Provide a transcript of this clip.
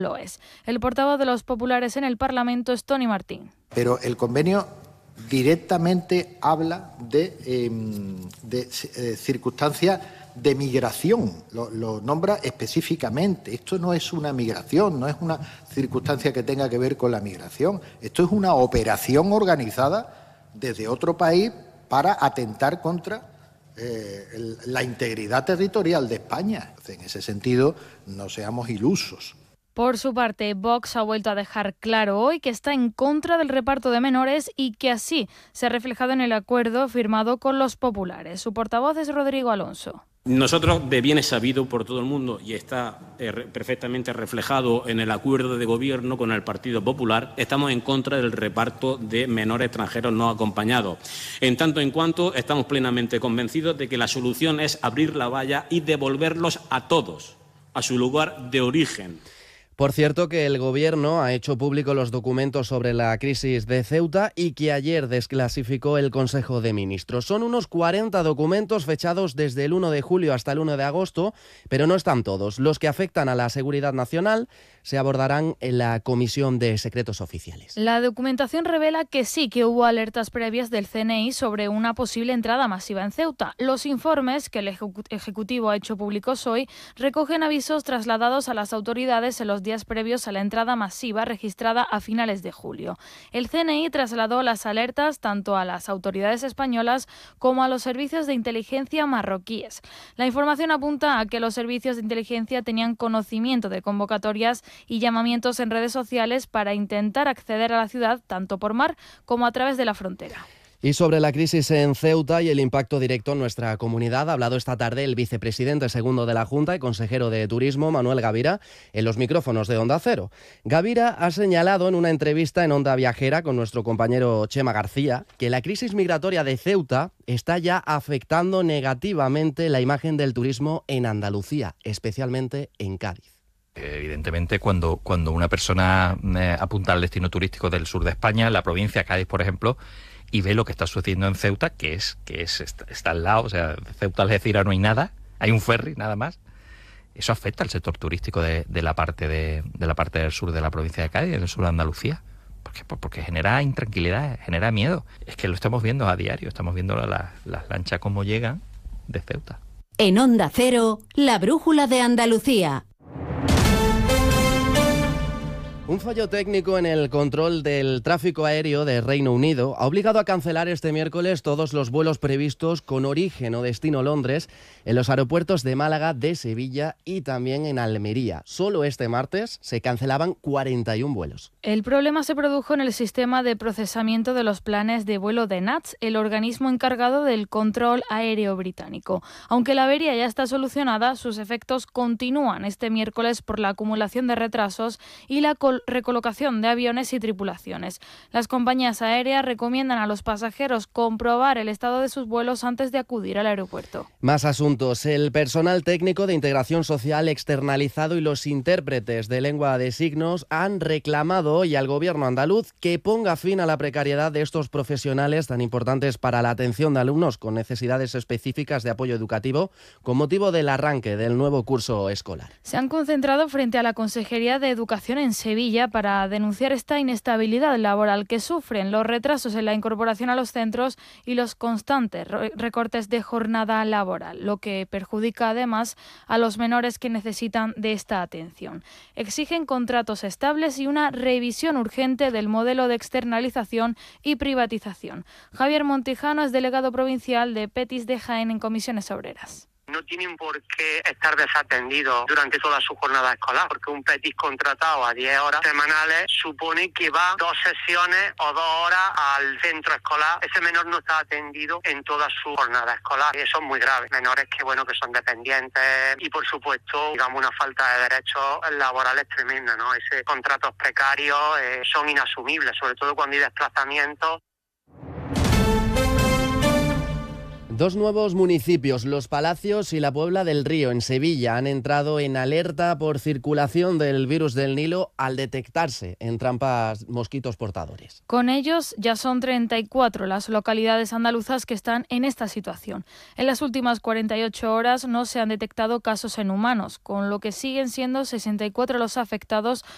lo es. El portavoz de los populares en el Parlamento es Toni Martín. Pero el convenio directamente habla de circunstancias de migración, lo nombra específicamente. Esto no es una migración, no es una circunstancia que tenga que ver con la migración. Esto es una operación organizada desde otro país para atentar contra la integridad territorial de España. En ese sentido, no seamos ilusos. Por su parte, Vox ha vuelto a dejar claro hoy que está en contra del reparto de menores y que así se ha reflejado en el acuerdo firmado con los populares. Su portavoz es Rodrigo Alonso. Nosotros, de bien es sabido por todo el mundo y está perfectamente reflejado en el acuerdo de gobierno con el Partido Popular, estamos en contra del reparto de menores extranjeros no acompañados. En tanto en cuanto estamos plenamente convencidos de que la solución es abrir la valla y devolverlos a todos a su lugar de origen. Por cierto, que el Gobierno ha hecho público los documentos sobre la crisis de Ceuta y que ayer desclasificó el Consejo de Ministros. Son unos 40 documentos fechados desde el 1 de julio hasta el 1 de agosto, pero no están todos. Los que afectan a la seguridad nacional se abordarán en la Comisión de Secretos Oficiales. La documentación revela que sí que hubo alertas previas del CNI sobre una posible entrada masiva en Ceuta. Los informes que el Ejecutivo ha hecho públicos hoy recogen avisos trasladados a las autoridades en los días previos a la entrada masiva registrada a finales de julio. El CNI trasladó las alertas tanto a las autoridades españolas como a los servicios de inteligencia marroquíes. La información apunta a que los servicios de inteligencia tenían conocimiento de convocatorias y llamamientos en redes sociales para intentar acceder a la ciudad tanto por mar como a través de la frontera. Y sobre la crisis en Ceuta y el impacto directo en nuestra comunidad ha hablado esta tarde el vicepresidente segundo de la Junta y consejero de Turismo, Manuel Gavira, en los micrófonos de Onda Cero. Gavira ha señalado en una entrevista en Onda Viajera con nuestro compañero Chema García que la crisis migratoria de Ceuta está ya afectando negativamente la imagen del turismo en Andalucía, especialmente en Cádiz. Evidentemente, cuando una persona apunta al destino turístico del sur de España, la provincia de Cádiz, por ejemplo, y ve lo que está sucediendo en Ceuta, está al lado, o sea, Ceuta, Algeciras no hay nada, hay un ferry nada más. Eso afecta al sector turístico de la parte del sur de la provincia de Cádiz, del sur de Andalucía, porque genera intranquilidad, genera miedo. Es que lo estamos viendo a diario, estamos viendo las lanchas cómo llegan de Ceuta. En Onda Cero, la brújula de Andalucía. Un fallo técnico en el control del tráfico aéreo de Reino Unido ha obligado a cancelar este miércoles todos los vuelos previstos con origen o destino Londres en los aeropuertos de Málaga, de Sevilla y también en Almería. Solo este martes se cancelaban 41 vuelos. El problema se produjo en el sistema de procesamiento de los planes de vuelo de NATS, el organismo encargado del control aéreo británico. Aunque la avería ya está solucionada, sus efectos continúan este miércoles por la acumulación de retrasos y la recolocación de aviones y tripulaciones. Las compañías aéreas recomiendan a los pasajeros comprobar el estado de sus vuelos antes de acudir al aeropuerto. Más asuntos. El personal técnico de integración social externalizado y los intérpretes de lengua de signos han reclamado hoy al gobierno andaluz que ponga fin a la precariedad de estos profesionales tan importantes para la atención de alumnos con necesidades específicas de apoyo educativo con motivo del arranque del nuevo curso escolar. Se han concentrado frente a la Consejería de Educación en Sevilla para denunciar esta inestabilidad laboral que sufren, los retrasos en la incorporación a los centros y los constantes recortes de jornada laboral, lo que perjudica además a los menores que necesitan de esta atención. Exigen contratos estables y una revisión urgente del modelo de externalización y privatización. Javier Montijano es delegado provincial de Petis de Jaén en Comisiones Obreras. No tienen por qué estar desatendidos durante toda su jornada escolar, porque un PETIS contratado a 10 horas semanales supone que va 2 sesiones o 2 horas al centro escolar. Ese menor no está atendido en toda su jornada escolar. Y eso es muy grave. Menores que son dependientes y, por supuesto, una falta de derechos laborales tremenda, ¿no? Esos contratos precarios son inasumibles, sobre todo cuando hay desplazamientos. 2 nuevos municipios, Los Palacios y la Puebla del Río, en Sevilla, han entrado en alerta por circulación del virus del Nilo al detectarse en trampas mosquitos portadores. Con ellos ya son 34 las localidades andaluzas que están en esta situación. En las últimas 48 horas no se han detectado casos en humanos, con lo que siguen siendo 64 los afectados